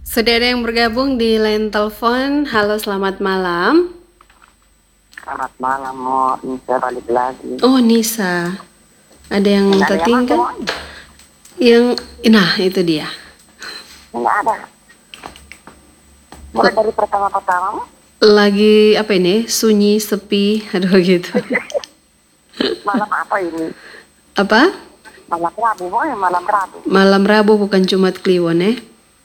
Sudah ada yang bergabung di line telepon. Halo, selamat malam. Selamat malam, Mo. Nisa balik lagi. Oh, Nisa. Ada yang Nggak ada yang tertinggal? masuk, Mo. Nah, itu dia. Nggak ada. Mulai dari pertama-pertama, Mo. Lagi apa ini? Sunyi, sepi, aduh gitu. Malam apa ini? Apa? Malam Rabu, Mo. Ya, malam Rabu. Malam Rabu bukan Jumat Kliwon ya?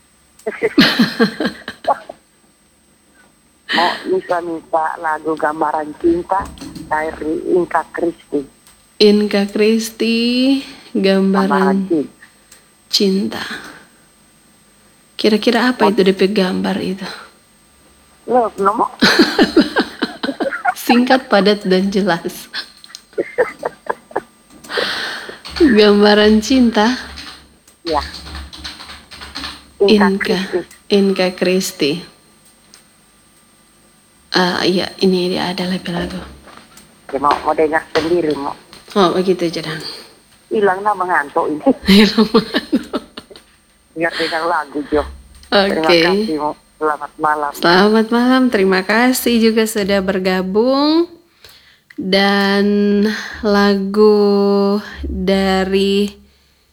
Mo, Nisa minta lagu Gambaran Cinta dari Inka Kristi. Inka Kristi, Gambaran gambaran Cinta. cinta. Kira-kira apa itu DP gambar itu? Lo, belum, Mo? Singkat, padat, dan jelas. Gambaran cinta. Ya. Inka Kristi. Kristi. Iya, ini dia ada lagu. Ya, mau dengar sendiri, Mo. Oh, begitu Jadang. Hilang lah mengantuk ini. Dengar lagu, Jo. Terima Oke. kasih, Mo. Selamat malam. Selamat malam, terima kasih juga sudah bergabung. Dan lagu dari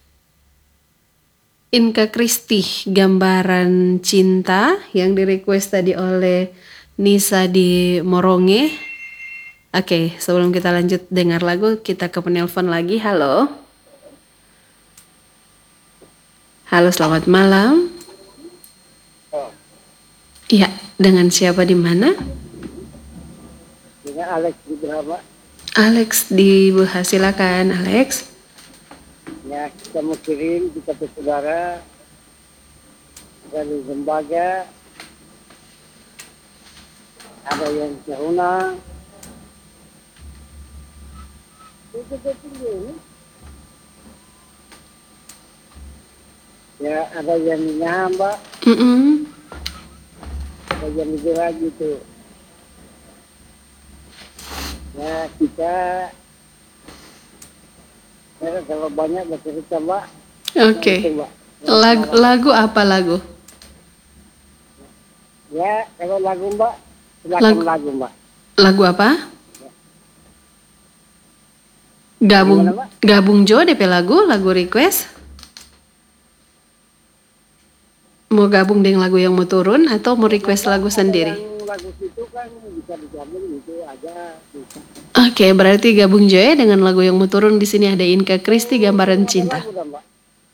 Inka Kristi, Gambaran Cinta, yang di-request tadi oleh Nisa di Moronge. Oke, sebelum kita lanjut dengar lagu, kita ke penelpon lagi. Halo. Halo, selamat malam. Iya, dengan siapa di mana? Dengan Alex di Brahma. Alex di Buha, silakan Alex. Ya, kita mau kirim kita ke saudara dari lembaga, ada yang Ceruna, ya ada yang Nyamba, ada yang Gerah gitu. Ya kita, ya kalau banyak bercerita, Mbak. Oke. Lagu apa lagu? Ya, kalau lagu, Mbak, silakan lagu, Mbak. Lagu apa? Gimana, Mbak? Gabung Jo DP lagu request. Mau gabung dengan lagu yang mau turun atau mau request lagu sendiri? Yang lagu itu kan bisa digabung gitu aja. Bisa. Oke, berarti gabung Jo ya dengan lagu yang mau turun. Di sini ada Inka Kristi, Gambaran Cinta. Lagu dah, Mbak.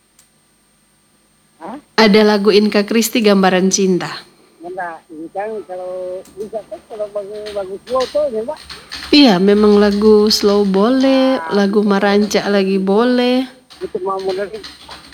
Hah? Ada lagu Inka Kristi, Gambaran Cinta. Nah, ini kan kalau bisa kan kalau lagu slow tuh ya, Mbak. Iya, memang lagu slow boleh, lagu marancak lagi boleh. Itu mau modern